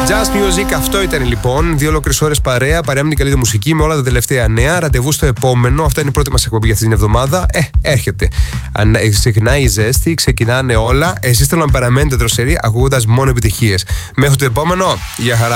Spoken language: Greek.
Just Music, αυτό ήταν λοιπόν. 2 ολόκληρες ώρες παρέα με την καλύτερη μουσική, με όλα τα τελευταία νέα. Ραντεβού στο επόμενο. Αυτά είναι η πρώτη μας εκπομπή για αυτή την εβδομάδα. Έρχεται. Ξεκινάει η ζέστη, ξεκινάνε όλα. Εσείς θέλω να παραμένετε δροσεροί ακούγοντας μόνο επιτυχίες. Μέχρι το επόμενο, για χαρά.